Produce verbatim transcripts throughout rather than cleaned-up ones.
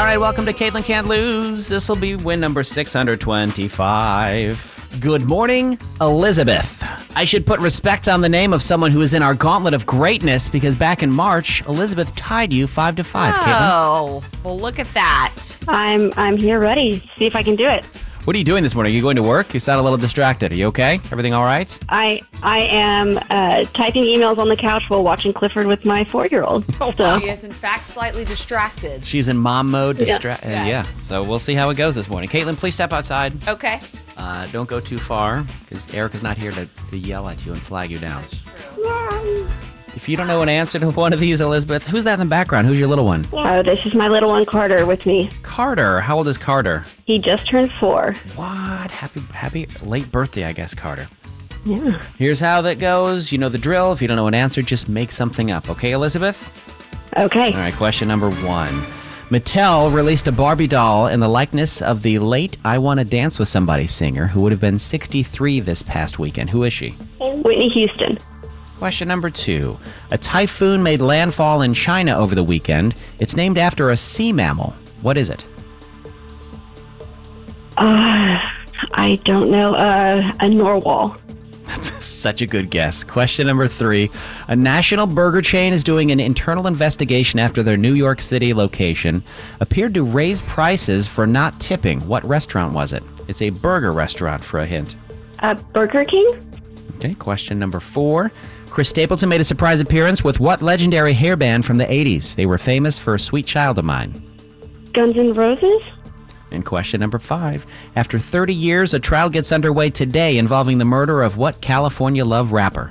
right, welcome to Caitlin Can't Lose. This will be win number six hundred twenty-five. Good morning, Elizabeth. I should put respect on the name of someone who is in our gauntlet of greatness because back in March, Elizabeth tied you five to five. Caitlin. Oh, well, look at that. I'm I'm here ready. See if I can do it. What are you doing this morning? Are you going to work? You sound a little distracted. Are you okay? Everything all right? I I am uh, typing emails on the couch while watching Clifford with my four-year-old. So She is, in fact, slightly distracted. She's in mom mode. Distra- Yeah. uh, yeah. So we'll see how it goes this morning. Caitlin, please step outside. Okay. Uh, don't go too far because Erica's not here to, to yell at you and flag you down. If you don't know an answer to one of these, Elizabeth, who's that in the background? Who's your little one? oh, this is my little one Carter with me. Carter. How old is Carter? He just turned four. What? Happy, happy late birthday, I guess, Carter. Yeah. Here's how that goes. You know the drill. If you don't know an answer, just make something up. Okay, Elizabeth? Okay. All right, question number one. Mattel released a Barbie doll in the likeness of the late I Wanna Dance with Somebody singer who would have been sixty-three this past weekend. Who is she? Whitney Houston. Question number two. A typhoon made landfall in China over the weekend. It's named after a sea mammal. What is it? Uh, I don't know. Uh, a narwhal. Such a good guess. Question number three. A national burger chain is doing an internal investigation after their New York City location appeared to raise prices for not tipping. What restaurant was it? It's a burger restaurant, for a hint. Uh, Burger King. Okay, question number four. Chris Stapleton made a surprise appearance with what legendary hair band from the eighties? They were famous for Sweet Child of Mine. Guns N' Roses. And question number five. After thirty years, a trial gets underway today involving the murder of what California Love rapper?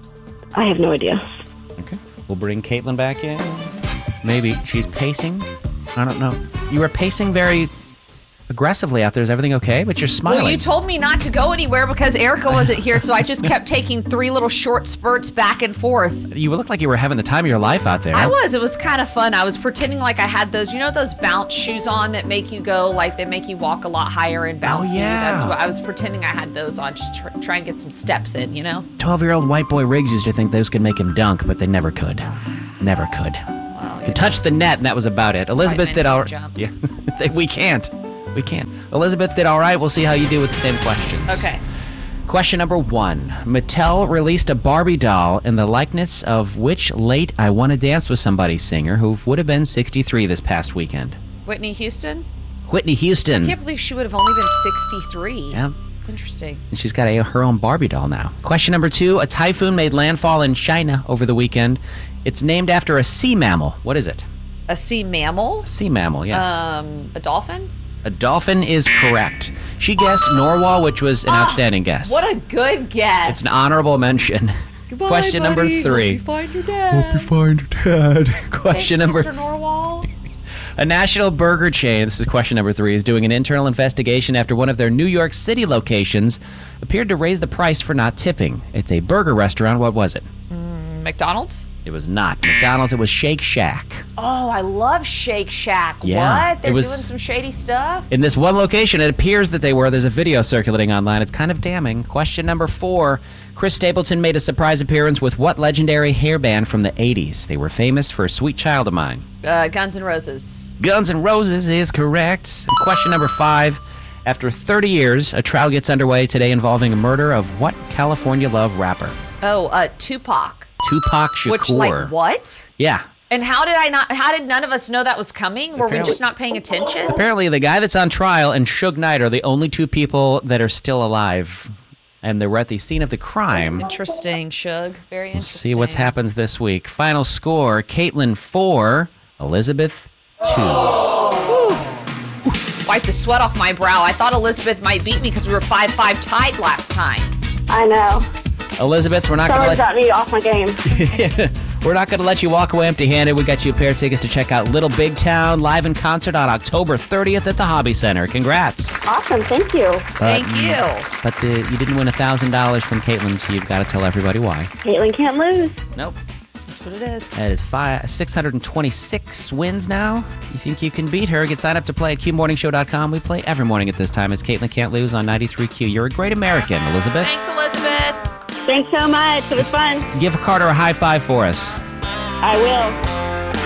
I have no idea. Okay. We'll bring Caitlin back in. Maybe. She's pacing. I don't know. You were pacing very aggressively out there. Is everything okay? But you're smiling. Well, you told me not to go anywhere because Erica wasn't here, so I just kept taking three little short spurts back and forth. You look like you were having the time of your life out there. I was. It was kind of fun. I was pretending like I had those, you know, those bounce shoes on that make you go, like, they make you walk a lot higher and bouncy. Oh, yeah. That's what I was pretending I had those on, just tr- try and get some steps in, you know? twelve-year-old white boy Riggs used to think those could make him dunk, but they never could. Never could. Well, Could touch the net, and that was about it. Elizabeth men did all can't right. jump. Yeah, we can't. We can't. Elizabeth did all right. We'll see how you do with the same questions. Okay. Question number one. Mattel released a Barbie doll in the likeness of which late I Wanna Dance with Somebody singer who would have been sixty-three this past weekend? Whitney Houston? Whitney Houston. I can't believe she would have only been sixty-three. Yeah. Interesting. And she's got a, her own Barbie doll now. Question number two. A typhoon made landfall in China over the weekend. It's named after a sea mammal. What is it? A sea mammal? Sea mammal, yes. Um, a dolphin? A dolphin is correct. She guessed narwhal, which was an outstanding guess. What a good guess. It's an honorable mention. Goodbye, Question buddy. number three. Hope you find your dad. Hope you find your dad. Question Thanks, number Mister Norwal. A national burger chain, this is question number three, is doing an internal investigation after one of their New York City locations appeared to raise the price for not tipping. It's a burger restaurant. What was it? McDonald's? It was not McDonald's. It was Shake Shack. Oh, I love Shake Shack. Yeah, What? They're it was- doing some shady stuff? In this one location, it appears that they were. There's a video circulating online. It's kind of damning. Question number four. Chris Stapleton made a surprise appearance with what legendary hair band from the eighties? They were famous for Sweet Child of Mine. Uh, Guns N' Roses. Guns N' Roses is correct. And question number five. After thirty years, a trial gets underway today involving a murder of what California Love rapper? Oh, uh, Tupac. Tupac Shakur. Which, like, what? Yeah. And how did I not, how did none of us know that was coming? Were we Apparently- just not paying attention? Apparently, the guy that's on trial and Suge Knight are the only two people that are still alive. And they were at the scene of the crime. Interesting, Shug. Very Let's interesting. see what happens this week. Final score, Caitlin four, Elizabeth two. Wipe the sweat off my brow. I thought Elizabeth might beat me because we were five five tied last time. I know. Elizabeth, we're not going Someone to let got me off my game. we're not going to let you walk away empty-handed. We got you a pair of tickets to check out Little Big Town live in concert on October thirtieth at the Hobby Center. Congrats. Awesome. Thank you. Thank you. But the, you didn't win one thousand dollars from Caitlin, so you've got to tell everybody why. Caitlin can't lose. Nope. That's what it is. That is five, six hundred twenty-six wins now. You think you can beat her? Get signed up to play at Q morning show dot com. We play every morning at this time. It's Caitlin Can't Lose on ninety-three Q. You're a great American, Elizabeth. Thanks, Elizabeth. Thanks so much. It was fun. Give Carter a high five for us. I will.